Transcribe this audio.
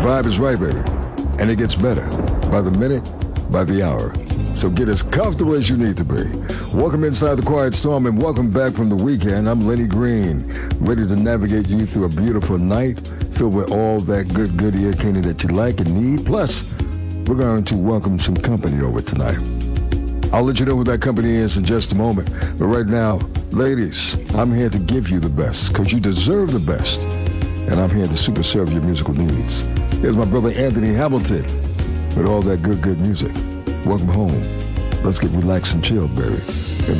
vibe is right, baby. And it gets better by the minute, by the hour. So get as comfortable as you need to be. Welcome inside the Quiet Storm and welcome back from the weekend. I'm Lenny Green, ready to navigate you through a beautiful night filled with all that good ear candy that you like and need. Plus, we're going to welcome some company over tonight. I'll let you know who that company is in just a moment. But right now, ladies, I'm here to give you the best because you deserve the best. And I'm here to super serve your musical needs. Here's my brother Anthony Hamilton with all that good music. Welcome home. Let's get relaxed and chill, baby.